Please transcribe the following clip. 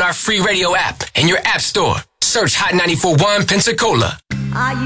free radio app in your app store. Search Hot 94.1 Pensacola. Are you